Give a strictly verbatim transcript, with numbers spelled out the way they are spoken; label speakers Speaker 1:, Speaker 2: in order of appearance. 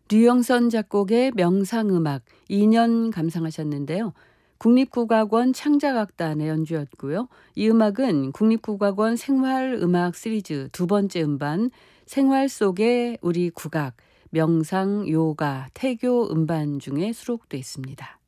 Speaker 1: 류영선 작곡의 명상음악 이 년 감상하셨는데요. 국립국악원 창작악단의 연주였고요. 이 음악은 국립국악원 생활음악 시리즈 두 번째 음반 생활 속의 우리 국악, 명상, 요가, 태교 음반 중에 수록돼 있습니다.